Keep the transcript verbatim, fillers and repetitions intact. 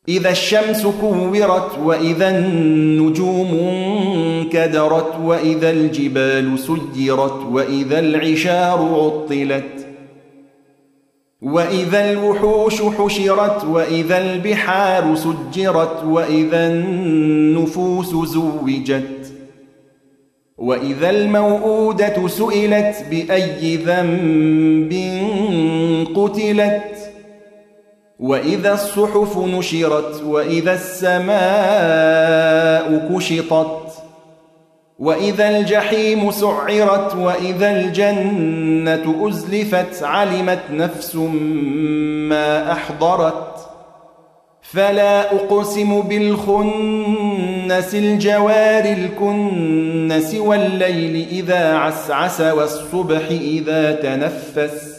إذا الشمس كورت وإذا النجوم انكدرت وإذا الجبال سيرت وإذا العشار عطلت وإذا الوحوش حشرت وإذا البحار سجرت وإذا النفوس زوجت وإذا الموءودة سئلت بأي ذنب قتلت وإذا الصحف نشرت وإذا السماء كشطت وإذا الجحيم سعرت وإذا الجنة أزلفت علمت نفس ما أحضرت فلا أقسم بالخنس الجوار الكنس والليل إذا عسعس والصبح إذا تنفس